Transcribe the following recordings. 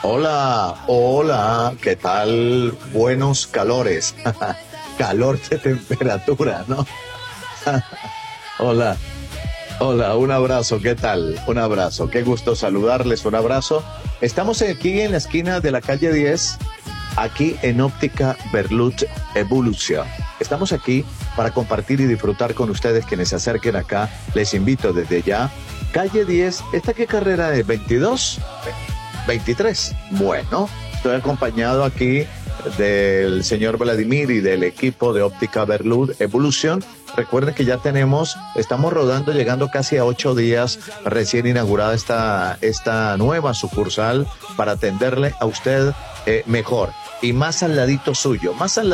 Hola, hola, ¿qué tal? Buenos calores. Calor de temperatura, ¿no? Hola, hola, un abrazo, ¿qué tal? Un abrazo, qué gusto saludarles, un abrazo. Estamos aquí en la esquina de la calle 10, aquí en Óptica Berlut Evolución. Estamos aquí para compartir y disfrutar con ustedes quienes se acerquen acá. Les invito desde ya. Calle 10, ¿esta qué carrera es? ¿22? 23. Bueno, estoy acompañado aquí del señor Vladimir y del equipo de Óptica Berlut Evolución. Recuerden que ya estamos rodando, llegando casi a 8 días recién inaugurada esta nueva sucursal para atenderle a usted mejor y más al ladito suyo,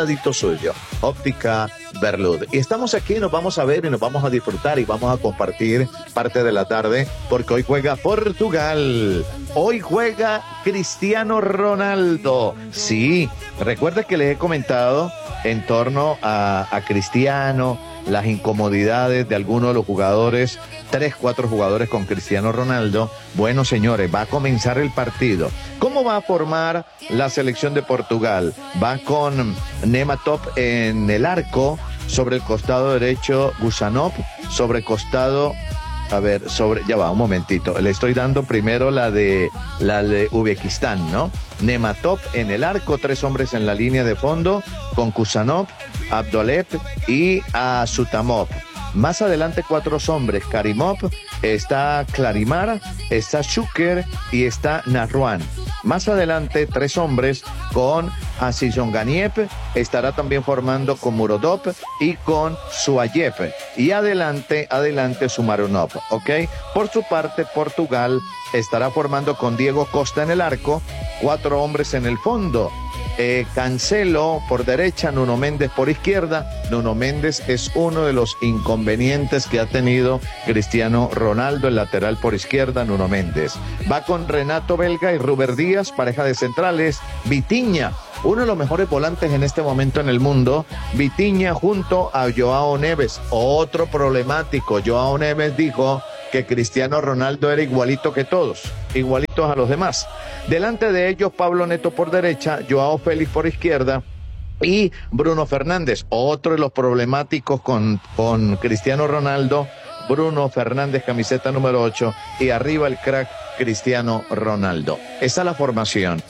Óptica Berlut. Y estamos aquí, nos vamos a ver y nos vamos a disfrutar y vamos a compartir parte de la tarde porque hoy juega Portugal. Hoy juega Cristiano Ronaldo. Sí, recuerda que les he comentado en torno a Cristiano, las incomodidades de algunos de los jugadores, 3-4 jugadores con Cristiano Ronaldo. Bueno, señores, va a comenzar el partido. ¿Cómo va a formar la selección de Portugal? Va con Nematop en el arco, sobre el costado derecho Gusanov, sobre el costado... ya va, un momentito. Le estoy dando primero la de Uzbekistán, ¿no? Nematov en el arco, 3 hombres en la línea de fondo, con Kusanov, Abdolev y Sutamov. Más adelante 4 hombres, Karimov, está Clarimar, está Shuker y está Narwan. Más adelante 3 hombres con Asizonganiev, estará también formando con Murodov y con Suayev. Y adelante Sumarunov, ¿ok? Por su parte, Portugal estará formando con Diego Costa en el arco, 4 hombres en el fondo. Cancelo por derecha, Nuno Méndez por izquierda. Nuno Méndez es uno de los inconvenientes que ha tenido Cristiano Ronaldo, el lateral por izquierda, Nuno Méndez. Va con Renato Belga y Ruber Díaz, pareja de centrales. Vitinha, uno de los mejores volantes en este momento en el mundo. Vitinha junto a Joao Neves, otro problemático. Joao Neves dijo que Cristiano Ronaldo era igualito que todos, igualitos a los demás. Delante de ellos, Pablo Neto por derecha, Joao Félix por izquierda y Bruno Fernández, otro de los problemáticos con Cristiano Ronaldo. Bruno Fernández, camiseta número 8, y arriba el crack Cristiano Ronaldo. Esa es la formación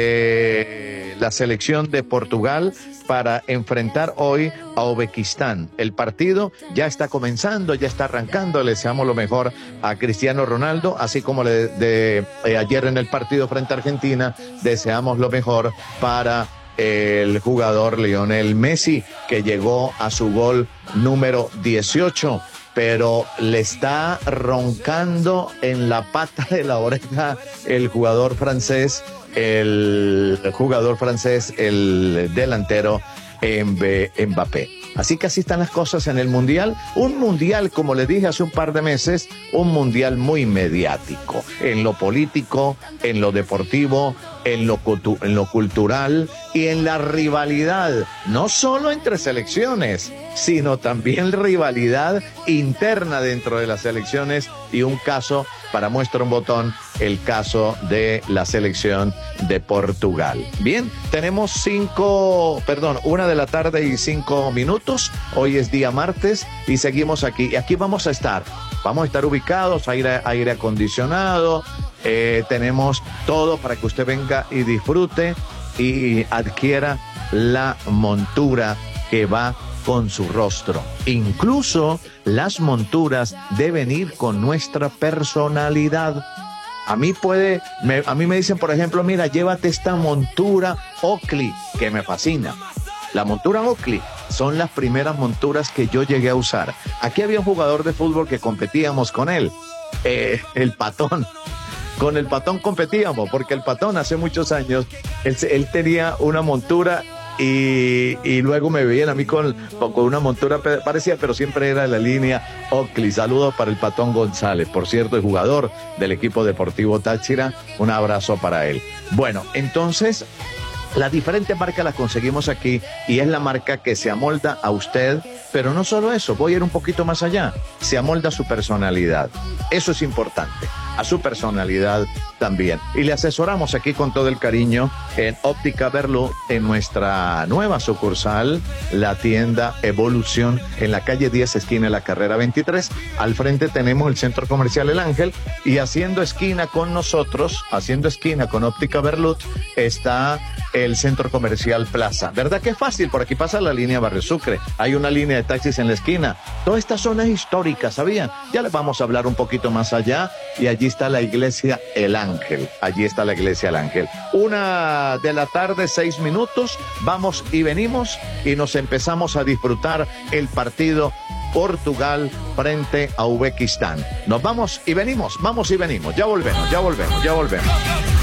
de la selección de Portugal para enfrentar hoy a Uzbekistán. El partido ya está comenzando, ya está arrancando. Le deseamos lo mejor a Cristiano Ronaldo, así como ayer en el partido frente a Argentina, deseamos lo mejor para el jugador Lionel Messi, que llegó a su gol número 18. Pero le está roncando en la pata de la oreja el jugador francés, el delantero Mbappé. Así que así están las cosas en el Mundial. Un Mundial, como les dije hace un par de meses, un Mundial muy mediático. En lo político, en lo deportivo, en lo cultural y en la rivalidad. No solo entre selecciones, sino también rivalidad interna dentro de las selecciones. Y un caso, para muestra un botón, el caso de la selección de Portugal. Bien, tenemos 1 de la tarde y 5 minutos. Hoy es día martes y seguimos aquí. Y aquí vamos a estar ubicados, aire acondicionado. Tenemos todo para que usted venga y disfrute y adquiera la montura que va con su rostro. Incluso las monturas deben ir con nuestra personalidad. A mí me dicen, por ejemplo, mira, llévate esta montura Oakley, que me fascina. La montura Oakley son las primeras monturas que yo llegué a usar. Aquí había un jugador de fútbol que competíamos con él, el Patón. Con el Patón competíamos, porque el Patón hace muchos años, él tenía una montura y luego me veían a mí con una montura parecida, pero siempre era de la línea Oakley. Saludos para el Patón González, por cierto, el jugador del equipo deportivo Táchira. Un abrazo para él. Bueno, entonces, las diferentes marcas las conseguimos aquí y es la marca que se amolda a usted Pero no solo eso, voy a ir un poquito más allá. Se amolda a su personalidad. Eso es importante. A su personalidad también. Y le asesoramos aquí con todo el cariño en Óptica Berlú, en nuestra nueva sucursal, la tienda Evolución, en la calle 10, esquina de la carrera 23. Al frente tenemos el centro comercial El Ángel, y haciendo esquina con nosotros, haciendo esquina con Óptica Berlú, está el centro comercial Plaza. ¿Verdad que es fácil? Por aquí pasa la línea Barrio Sucre. Hay una línea de taxis en la esquina. Toda esta zona es histórica, ¿sabían? Ya les vamos a hablar un poquito más allá, y allí está la iglesia El Ángel. Allí está la iglesia El Ángel. 1:00 6 minutos. Vamos y venimos, y nos empezamos a disfrutar el partido Portugal frente a Uzbekistán. Nos vamos y venimos, vamos y venimos. Ya volvemos.